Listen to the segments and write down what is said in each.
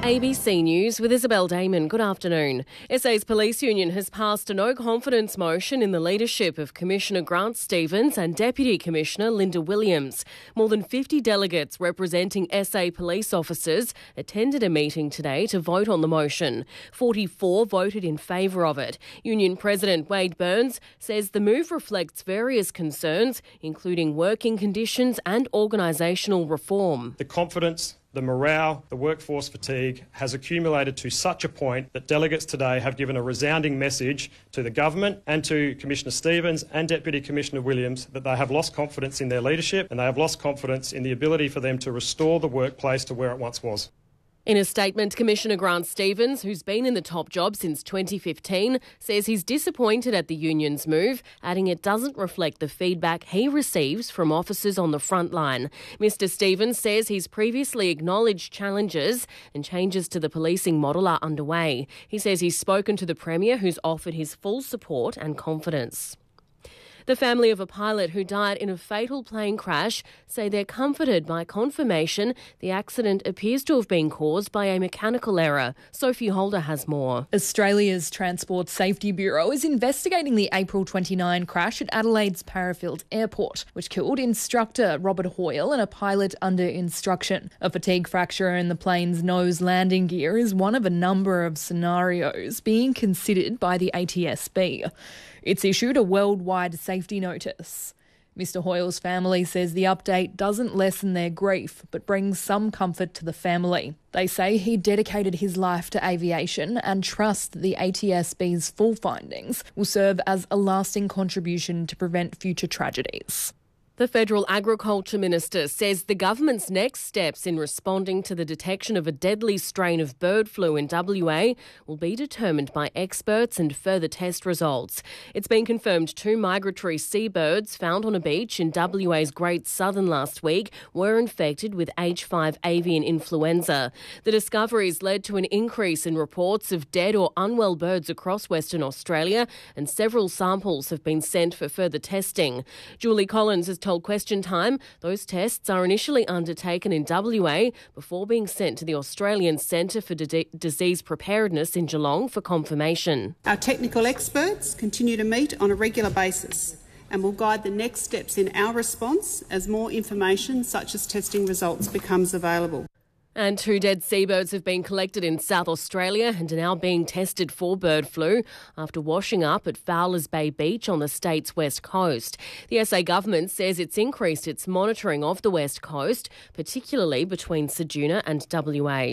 ABC News with Isabel Damon. Good afternoon. SA's police union has passed a no-confidence motion in the leadership of Commissioner Grant Stevens and Deputy Commissioner Linda Williams. More than 50 delegates representing SA police officers attended a meeting today to vote on the motion. 44 voted in favour of it. Union President Wade Burns says the move reflects various concerns, including working conditions and organisational reform. The confidence, the morale, the workforce fatigue has accumulated to such a point that delegates today have given a resounding message to the government and to Commissioner Stevens and Deputy Commissioner Williams that they have lost confidence in their leadership and they have lost confidence in the ability for them to restore the workplace to where it once was. In a statement, Commissioner Grant Stevens, who's been in the top job since 2015, says he's disappointed at the union's move, adding it doesn't reflect the feedback he receives from officers on the front line. Mr Stevens says he's previously acknowledged challenges and changes to the policing model are underway. He says he's spoken to the Premier, who's offered his full support and confidence. The family of a pilot who died in a fatal plane crash say they're comforted by confirmation the accident appears to have been caused by a mechanical error. Sophie Holder has more. Australia's Transport Safety Bureau is investigating the April 29 crash at Adelaide's Parafield Airport, which killed instructor Robert Hoyle and a pilot under instruction. A fatigue fracture in the plane's nose landing gear is one of a number of scenarios being considered by the ATSB. It's issued a worldwide safety notice. Mr Hoyle's family says the update doesn't lessen their grief, but brings some comfort to the family. They say he dedicated his life to aviation and trust that the ATSB's full findings will serve as a lasting contribution to prevent future tragedies. The Federal Agriculture Minister says the government's next steps in responding to the detection of a deadly strain of bird flu in WA will be determined by experts and further test results. It's been confirmed 2 migratory seabirds found on a beach in WA's Great Southern last week were infected with H5 avian influenza. The discoveries led to an increase in reports of dead or unwell birds across Western Australia, and several samples have been sent for further testing. Julie Collins has told Question Time those tests are initially undertaken in WA before being sent to the Australian Centre for Disease Preparedness in Geelong for confirmation. Our technical experts continue to meet on a regular basis and will guide the next steps in our response as more information such as testing results becomes available. And 2 dead seabirds have been collected in South Australia and are now being tested for bird flu after washing up at Fowlers Bay Beach on the state's west coast. The SA government says it's increased its monitoring of the west coast, particularly between Ceduna and WA.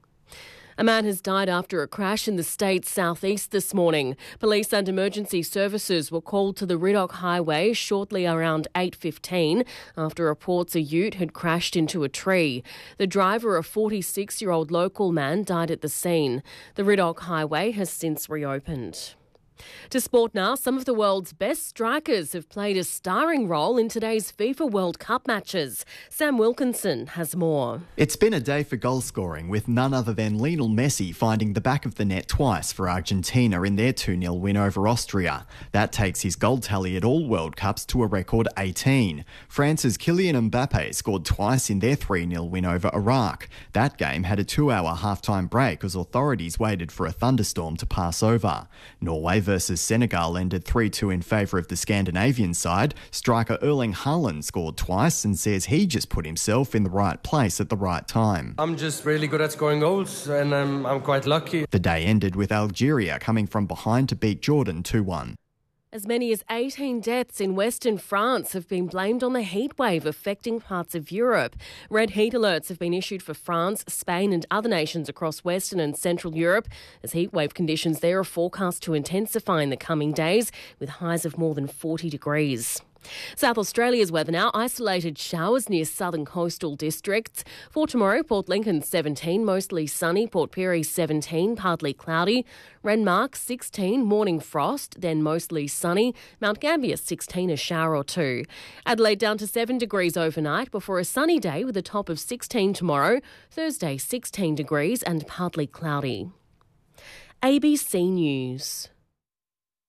A man has died after a crash in the state's southeast this morning. Police and emergency services were called to the Riddoch Highway shortly around 8:15 after reports a ute had crashed into a tree. The driver, a 46-year-old local man, died at the scene. The Riddoch Highway has since reopened. To sport now, some of the world's best strikers have played a starring role in today's FIFA World Cup matches. Sam Wilkinson has more. It's been a day for goal scoring, with none other than Lionel Messi finding the back of the net twice for Argentina in their 2-0 win over Austria. That takes his goal tally at all World Cups to a record 18. France's Kylian Mbappe scored twice in their 3-0 win over Iraq. That game had a 2-hour half-time break as authorities waited for a thunderstorm to pass over. Norway versus Senegal ended 3-2 in favour of the Scandinavian side. Striker Erling Haaland scored twice and says he just put himself in the right place at the right time. I'm just really good at scoring goals and I'm quite lucky. The day ended with Algeria coming from behind to beat Jordan 2-1. As many as 18 deaths in Western France have been blamed on the heatwave affecting parts of Europe. Red heat alerts have been issued for France, Spain and other nations across Western and Central Europe as heatwave conditions there are forecast to intensify in the coming days with highs of more than 40 degrees. South Australia's weather now. Isolated showers near southern coastal districts. For tomorrow, Port Lincoln 17, mostly sunny. Port Pirie 17, partly cloudy. Renmark 16, morning frost, then mostly sunny. Mount Gambier 16, a shower or 2. Adelaide down to 7 degrees overnight before a sunny day with a top of 16 tomorrow. Thursday 16 degrees and partly cloudy. ABC News.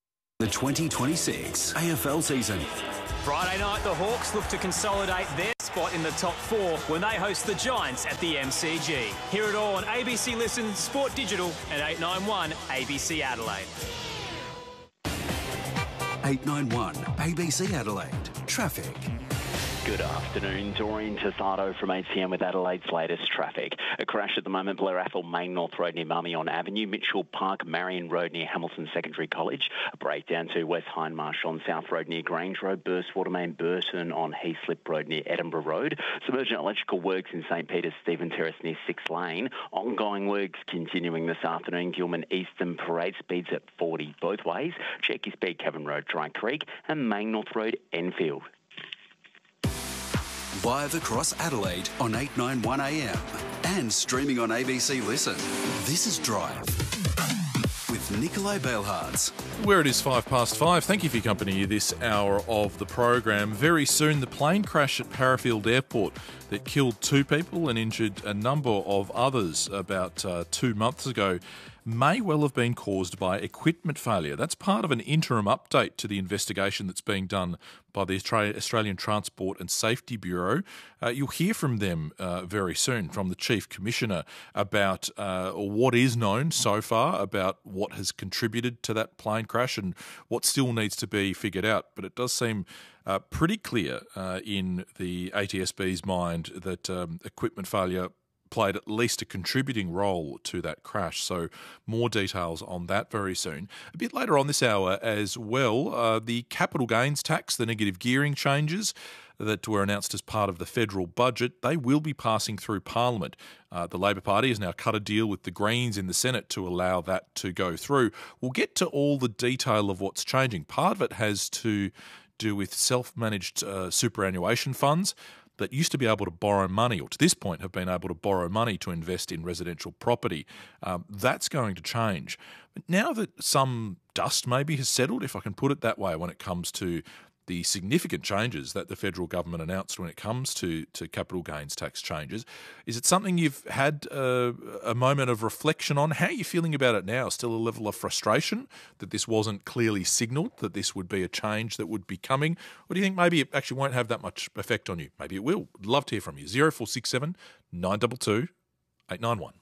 The 2026 AFL season. Friday night, the Hawks look to consolidate their spot in the top four when they host the Giants at the MCG. Hear it all on ABC Listen, Sport Digital and 891 ABC Adelaide. 891 ABC Adelaide. Traffic. Good afternoon, Doreen Tassado from ACM with Adelaide's latest traffic. A crash at the moment, Blair Athol, Main North Road near Marmion Avenue, Mitchell Park, Marion Road near Hamilton Secondary College, a breakdown to West Hindmarsh on South Road near Grange Road, Burstwater Main Burton on Heaslip Road near Edinburgh Road, some urgent electrical works in St Peter's Stephen Terrace near 6 Lane, ongoing works continuing this afternoon, Gilman Eastern Parade speeds at 40 both ways, check your speed, Cavan Road, Dry Creek and Main North Road, Enfield. Live across Adelaide on 891am and streaming on ABC Listen. This is Drive with Nikolai Bailhartz. Where it is 5:05. Thank you for your company this hour of the program. Very soon, the plane crash at Parafield Airport that killed 2 people and injured a number of others about 2 months ago may well have been caused by equipment failure. That's part of an interim update to the investigation that's being done by the Australian Transport and Safety Bureau. You'll hear from them very soon, from the Chief Commissioner, about what is known so far about what has contributed to that plane crash and what still needs to be figured out. But it does seem pretty clear in the ATSB's mind that equipment failure played at least a contributing role to that crash. So more details on that very soon. A bit later on this hour as well, the capital gains tax, the negative gearing changes that were announced as part of the federal budget, they will be passing through Parliament. The Labor Party has now cut a deal with the Greens in the Senate to allow that to go through. We'll get to all the detail of what's changing. Part of it has to do with self-managed superannuation funds that used to be able to borrow money, or to this point have been able to borrow money to invest in residential property. That's going to change. But now that some dust maybe has settled, if I can put it that way, when it comes to the significant changes that the federal government announced when it comes to capital gains tax changes, is it something you've had a moment of reflection on? How are you feeling about it now? Still a level of frustration that this wasn't clearly signalled, that this would be a change that would be coming? Or do you think maybe it actually won't have that much effect on you? Maybe it will. I'd love to hear from you. 0467 922 891.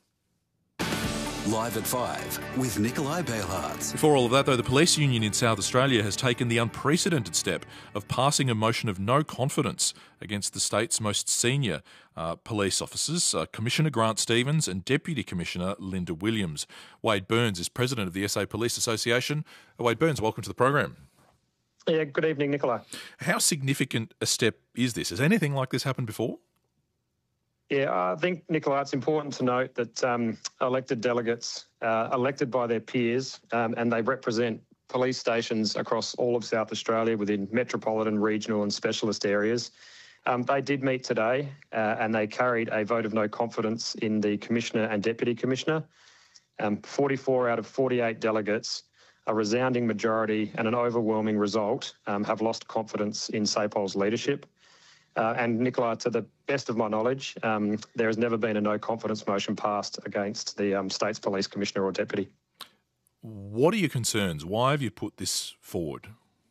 Live at 5 with Nikolai Bailhartz. Before all of that, though, the police union in South Australia has taken the unprecedented step of passing a motion of no confidence against the state's most senior police officers, Commissioner Grant Stevens and Deputy Commissioner Linda Williams. Wade Burns is president of the SA Police Association. Wade Burns, welcome to the program. Yeah, good evening, Nikolai. How significant a step is this? Has anything like this happened before? Yeah, I think, Nicola, it's important to note that elected delegates elected by their peers and they represent police stations across all of South Australia within metropolitan, regional and specialist areas. They did meet today and they carried a vote of no confidence in the Commissioner and Deputy Commissioner. 44 out of 48 delegates, a resounding majority and an overwhelming result have lost confidence in SAPOL's leadership. And Nicola, to the best of my knowledge, there has never been a no confidence motion passed against the State's Police Commissioner or Deputy. What are your concerns? Why have you put this forward?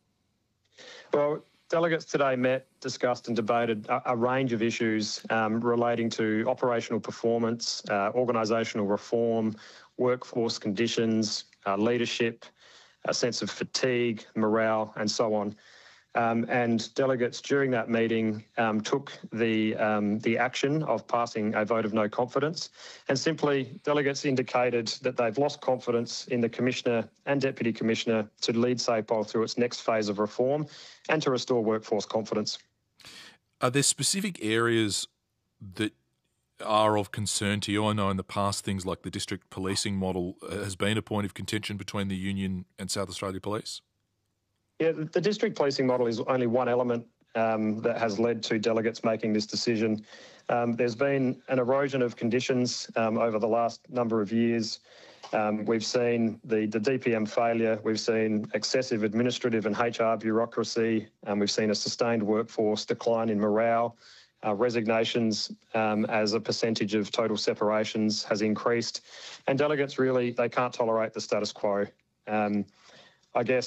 Well, delegates today met, discussed and debated a range of issues relating to operational performance, organisational reform, workforce conditions, leadership, a sense of fatigue, morale and so on. And delegates during that meeting took the action of passing a vote of no confidence, and simply delegates indicated that they've lost confidence in the Commissioner and Deputy Commissioner to lead SAPOL through its next phase of reform and to restore workforce confidence. Are there specific areas that are of concern to you? I know in the past things like the district policing model has been a point of contention between the union and South Australia Police. Yeah, the district policing model is only one element that has led to delegates making this decision. There's been an erosion of conditions over the last number of years. We've seen the DPM failure, we've seen excessive administrative and HR bureaucracy, we've seen a sustained workforce decline in morale. Resignations as a percentage of total separations has increased, and delegates really, they can't tolerate the status quo. I guess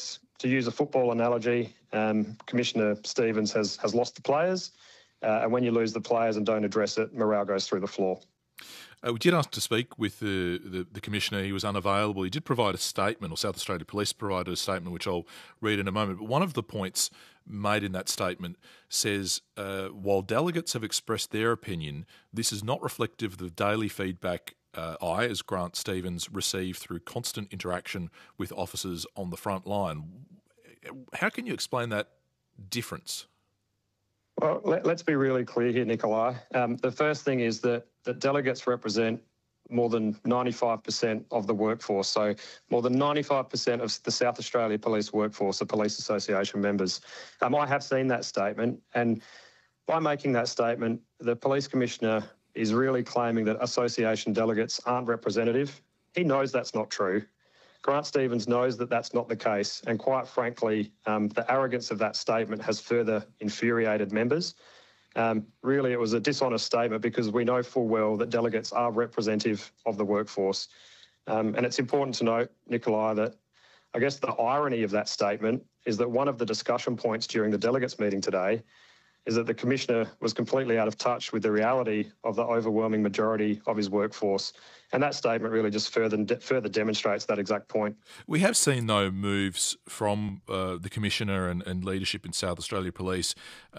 to use a football analogy, Commissioner Stevens has lost the players, and when you lose the players and don't address it, morale goes through the floor. We did ask to speak with the Commissioner. He was unavailable. He did provide a statement, or South Australia Police provided a statement, which I'll read in a moment. But one of the points made in that statement says, while delegates have expressed their opinion, this is not reflective of the daily feedback I, as Grant Stevens, receive through constant interaction with officers on the front line. How can you explain that difference? Well, let's be really clear here, Nikolai. The first thing is that delegates represent more than 95% of the workforce. So more than 95% of the South Australia Police workforce are Police Association members. I have seen that statement, and by making that statement, the Police Commissioner is really claiming that association delegates aren't representative. He knows that's not true. Grant Stevens knows that that's not the case, and quite frankly, the arrogance of that statement has further infuriated members. Really, it was a dishonest statement because we know full well that delegates are representative of the workforce. And it's important to note, Nikolai, that I guess the irony of that statement is that one of the discussion points during the delegates meeting today is that the Commissioner was completely out of touch with the reality of the overwhelming majority of his workforce. And that statement really just further demonstrates that exact point. We have seen, though, moves from the Commissioner and leadership in South Australia Police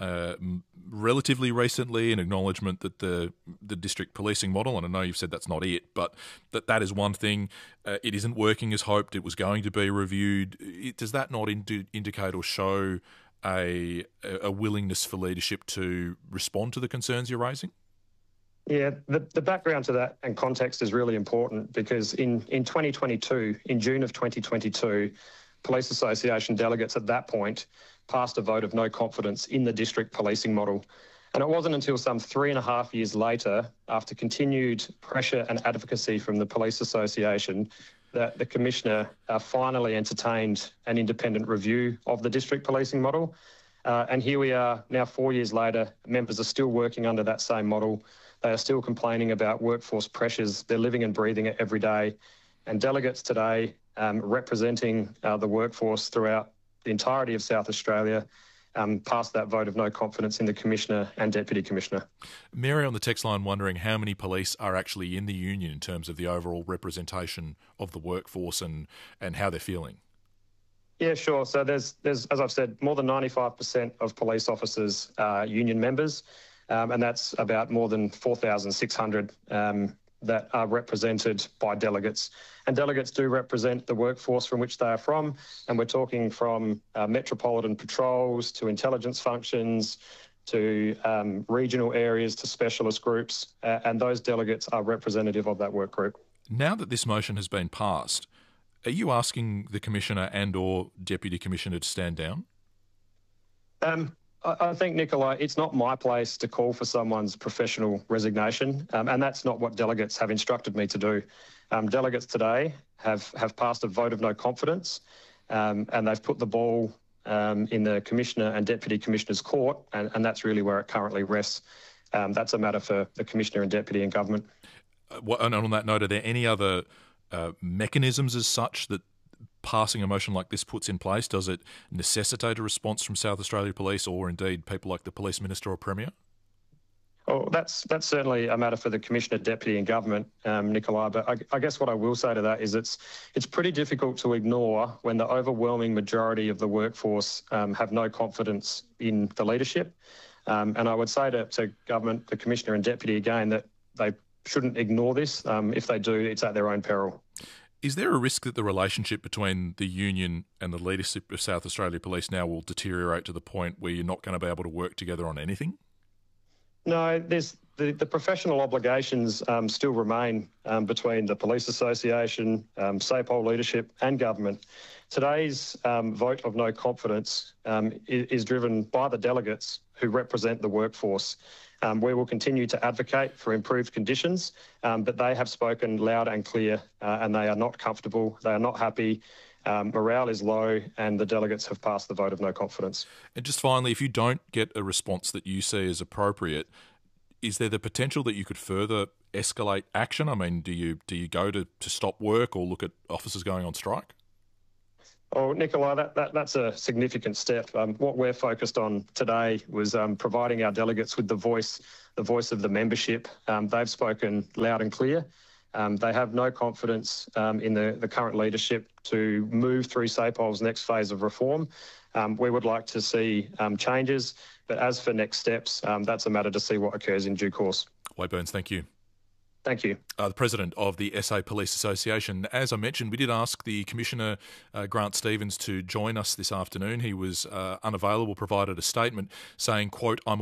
relatively recently, in acknowledgement that the district policing model, and I know you've said that's not it, but that is one thing. It isn't working as hoped. It was going to be reviewed. Does that not indicate or show a willingness for leadership to respond to the concerns you're raising? Yeah, the background to that and context is really important because in 2022, in June of 2022, Police Association delegates at that point passed a vote of no confidence in the district policing model. And it wasn't until some 3.5 years later, after continued pressure and advocacy from the Police Association, that the Commissioner finally entertained an independent review of the district policing model. And here we are now 4 years later, members are still working under that same model. They are still complaining about workforce pressures. They're living and breathing it every day. And delegates today representing the workforce throughout the entirety of South Australia passed that vote of no confidence in the Commissioner and Deputy Commissioner. Mary on the text line wondering how many police are actually in the union in terms of the overall representation of the workforce and how they're feeling. Yeah, sure. So there's as I've said, more than 95% of police officers are union members, and that's about more than 4,600 that are represented by delegates. And delegates do represent the workforce from which they are from, and we're talking from metropolitan patrols to intelligence functions to regional areas to specialist groups, and those delegates are representative of that work group. Now that this motion has been passed, are you asking the Commissioner and or Deputy Commissioner to stand down? I think, Nikolai, it's not my place to call for someone's professional resignation, and that's not what delegates have instructed me to do. Delegates today have passed a vote of no confidence, and they've put the ball in the Commissioner and Deputy Commissioner's court, and that's really where it currently rests. That's a matter for the Commissioner and Deputy and Government. And on that note, are there any other mechanisms as such that passing a motion like this puts in place? Does it necessitate a response from South Australia Police or indeed people like the Police Minister or Premier? Oh, that's certainly a matter for the Commissioner, Deputy and Government, Nikolai. But I guess what I will say to that is it's pretty difficult to ignore when the overwhelming majority of the workforce have no confidence in the leadership. And I would say to Government, the Commissioner and Deputy again, that they shouldn't ignore this. If they do, it's at their own peril. Is there a risk that the relationship between the union and the leadership of South Australia Police now will deteriorate to the point where you're not going to be able to work together on anything? No, there's the professional obligations still remain between the Police Association, SAPOL leadership and Government. Today's vote of no confidence is driven by the delegates who represent the workforce. We will continue to advocate for improved conditions, but they have spoken loud and clear and they are not comfortable, they are not happy. Morale is low and the delegates have passed the vote of no confidence. And just finally, if you don't get a response that you see as appropriate, is there the potential that you could further escalate action? I mean, do you go to stop work or look at officers going on strike? Oh, Nikolai, that's a significant step. What we're focused on today was providing our delegates with the voice of the membership. They've spoken loud and clear. They have no confidence in the current leadership to move through SAPOL's next phase of reform. We would like to see changes, but as for next steps, that's a matter to see what occurs in due course. Wade Burns, thank you. Thank you. The President of the SA Police Association. As I mentioned, we did ask the Commissioner, Grant Stevens, to join us this afternoon. He was unavailable, provided a statement saying, quote, "I'm